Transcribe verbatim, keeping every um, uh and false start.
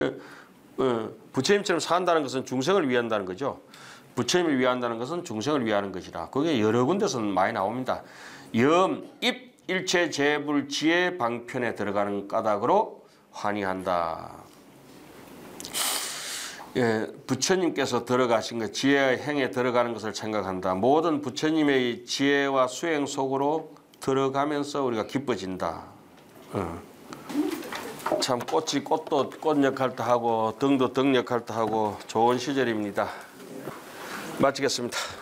어, 부처님처럼 산다는 것은 중생을 위한다는 거죠. 부처님을 위한다는 것은 중생을 위하는 것이라. 그게 여러 군데서 많이 나옵니다. 염, 입, 일체 재불, 지혜, 방편에 들어가는 까닭으로 환희한다. 예, 부처님께서 들어가신 것, 지혜의 행에 들어가는 것을 생각한다. 모든 부처님의 지혜와 수행 속으로 들어가면서 우리가 기뻐진다. 어. 참 꽃이 꽃도 꽃 역할도 하고 등도 등 역할도 하고 좋은 시절입니다. 마치겠습니다.